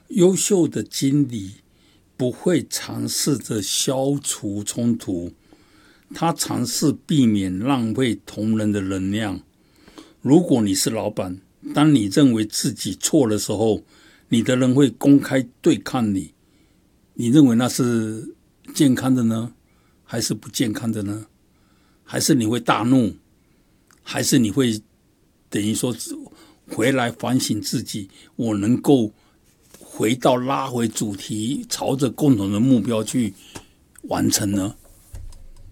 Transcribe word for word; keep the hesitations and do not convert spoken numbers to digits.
优秀的经理不会尝试着消除冲突，他尝试避免浪费同仁的能量。如果你是老板，当你认为自己错的时候，你的人会公开对抗你，你认为那是健康的呢？还是不健康的呢？还是你会大怒？还是你会等于说回来反省自己，我能够回到拉回主题，朝着共同的目标去完成呢？